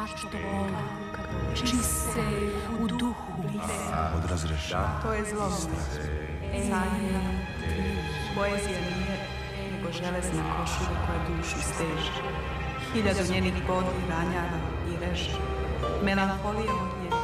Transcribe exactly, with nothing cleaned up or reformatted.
što vola, čiste u duhu vise. Od razrešenja. To je zlo. Sanjena. Poezija nije, nego železna košulja koja dušu steže. Hiljadu njenih bodi ranjava i reže. Melanholija odlje